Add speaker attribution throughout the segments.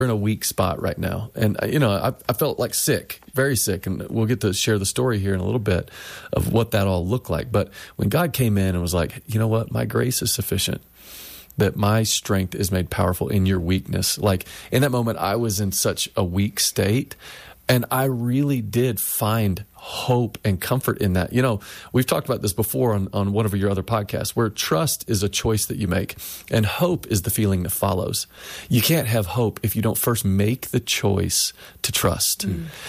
Speaker 1: in a weak spot right now. And, I felt like sick, very sick. And we'll get to share the story here in a little bit of what that all looked like. But when God came in and was like, you know what, my grace is sufficient, that my strength is made powerful in your weakness. Like in that moment, I was in such a weak state. And I really did find hope and comfort in that. We've talked about this before on one of your other podcasts, where trust is a choice that you make, and hope is the feeling that follows. You can't have hope if you don't first make the choice to trust.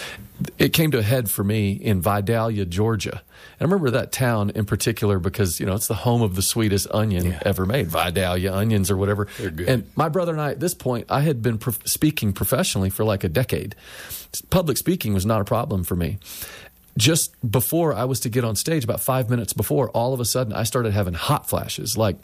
Speaker 1: It came to a head for me in Vidalia, Georgia. And I remember that town in particular because, it's the home of the sweetest onion ever made, Vidalia onions or whatever.
Speaker 2: They're good.
Speaker 1: And my brother and I, at this point, I had been speaking professionally for like a decade. Public speaking was not a problem for me. Just before I was to get on stage, about 5 minutes before, all of a sudden I started having hot flashes. Like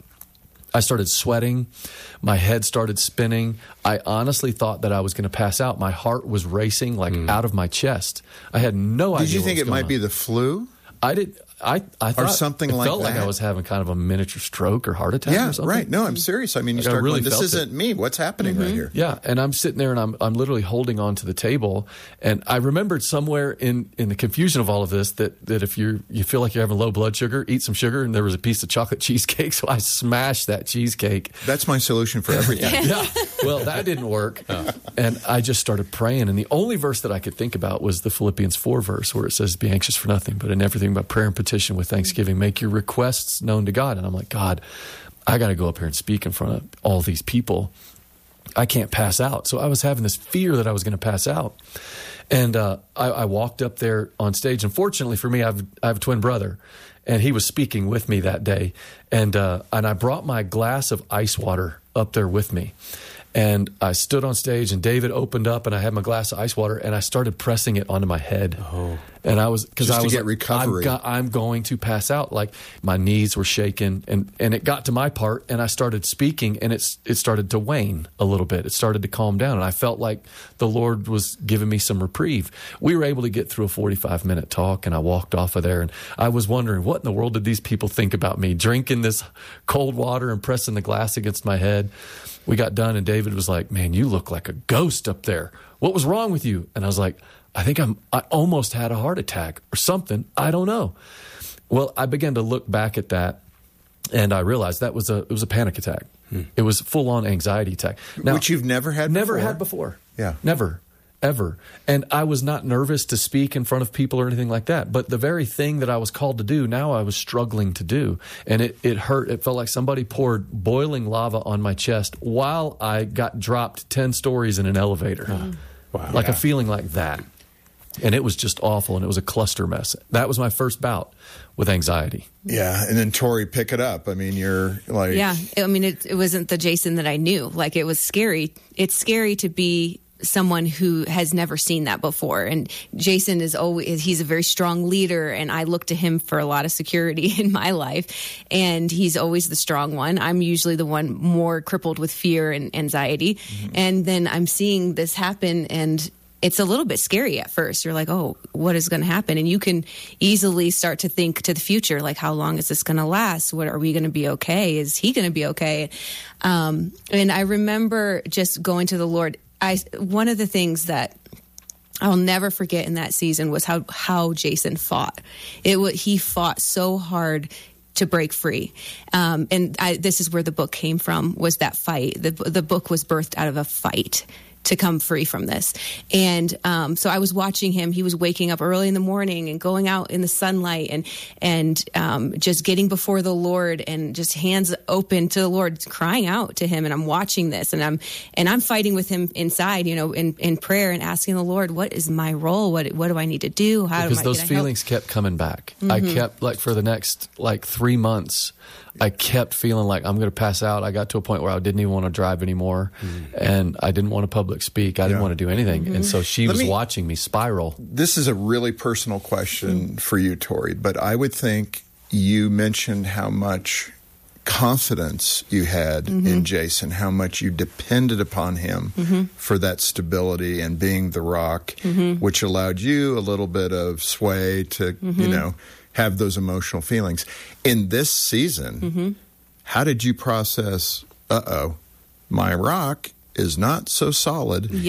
Speaker 1: I started sweating. My head started spinning. I honestly thought that I was going to pass out. My heart was racing out of my chest. I had no idea.
Speaker 3: Did you think it might be the flu?
Speaker 1: I did. I thought
Speaker 3: or something like that.
Speaker 1: It felt like I was having kind of a miniature stroke or heart attack or something.
Speaker 3: Yeah, right. No, I'm serious. I mean, you start going, this isn't me. What's happening right here?
Speaker 1: Yeah, and I'm sitting there and I'm literally holding on to the table. And I remembered somewhere in the confusion of all of this that if you feel like you're having low blood sugar, eat some sugar. And there was a piece of chocolate cheesecake, so I smashed that cheesecake.
Speaker 3: That's my solution for everything.
Speaker 1: Yeah. Well, that didn't work. And I just started praying. And the only verse that I could think about was the Philippians 4 verse where it says, be anxious for nothing, but in everything by prayer and petition with thanksgiving, make your requests known to God. And I'm like, God, I got to go up here and speak in front of all these people. I can't pass out. So I was having this fear that I was going to pass out. And I walked up there on stage. And fortunately for me, I have a twin brother. And he was speaking with me that day. And I brought my glass of ice water up there with me. And I stood on stage, and David opened up, and I had my glass of ice water, and I started pressing it onto my head.
Speaker 3: Oh.
Speaker 1: And I was
Speaker 3: get recovery.
Speaker 1: I'm going to pass out. Like my knees were shaking, and it got to my part, and I started speaking, and it started to wane a little bit. It started to calm down, and I felt like the Lord was giving me some reprieve. We were able to get through a 45-minute talk, and I walked off of there, and I was wondering, what in the world did these people think about me drinking this cold water and pressing the glass against my head? We got done, and David was like, man, you look like a ghost up there. What was wrong with you? And I was like, I think I almost had a heart attack or something. I don't know. Well, I began to look back at that, and I realized it was a panic attack. It was a full-on anxiety attack. Now,
Speaker 3: which you've never had before?
Speaker 1: Never had before.
Speaker 3: Yeah.
Speaker 1: Never. Ever. And I was not nervous to speak in front of people or anything like that. But the very thing that I was called to do, now I was struggling to do. And it hurt. It felt like somebody poured boiling lava on my chest while I got dropped 10 stories in an elevator.
Speaker 2: Wow.
Speaker 1: Like a feeling like that. And it was just awful, and it was a cluster mess. That was my first bout with anxiety.
Speaker 3: Yeah, and then Tori, pick it up. I mean, you're like...
Speaker 4: Yeah, I mean, it wasn't the Jason that I knew. Like, it was scary. It's scary to be someone who has never seen that before. And Jason he's a very strong leader, and I look to him for a lot of security in my life. And he's always the strong one. I'm usually the one more crippled with fear and anxiety. Mm-hmm. And then I'm seeing this happen, and it's a little bit scary at first. You're like, oh, what is going to happen? And you can easily start to think to the future, like, how long is this going to last? What are we going to be okay? Is he going to be okay? And I remember just going to the Lord. One of the things that I'll never forget in that season was how Jason fought. He fought so hard to break free. This is where the book came from, was that fight. The book was birthed out of a fight to come free from this. And so I was watching him. He was waking up early in the morning and going out in the sunlight and just getting before the Lord and just hands open to the Lord, crying out to him. And I'm watching this, and I'm fighting with him inside, in prayer, and asking the Lord, what is my role? What do I need to do?
Speaker 1: Because those feelings kept coming back. Mm-hmm. I kept, for the next 3 months, I kept feeling like I'm going to pass out. I got to a point where I didn't even want to drive anymore, and I didn't want to public speak. I didn't want to do anything. Mm-hmm. And so she was watching me spiral.
Speaker 3: This is a really personal question for you, Tori, but I would think you mentioned how much confidence you had in Jason, how much you depended upon him for that stability and being the rock, which allowed you a little bit of sway to, have those emotional feelings. In this season, how did you process, my rock is not so solid,